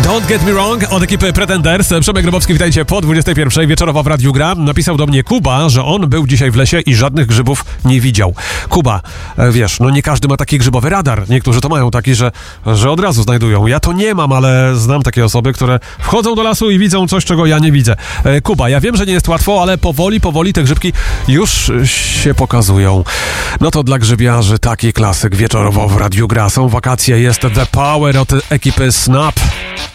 Don't Get Me Wrong od ekipy Pretenders. Przemek Grabowski, witajcie po 21. Wieczorowa w Radiu Gra. Napisał do mnie Kuba, że on był dzisiaj w lesie i żadnych grzybów nie widział. Kuba, wiesz, no nie każdy ma taki grzybowy radar. Niektórzy to mają taki, że od razu znajdują. Ja to nie mam, ale znam takie osoby, które wchodzą do lasu i widzą coś, czego ja nie widzę. Kuba, ja wiem, że nie jest łatwo, ale powoli te grzybki już się pokazują. No to dla grzybiarzy taki klasyk wieczorowo w Radiu Gra. Są wakacje, jest The Power od ekipy Snap.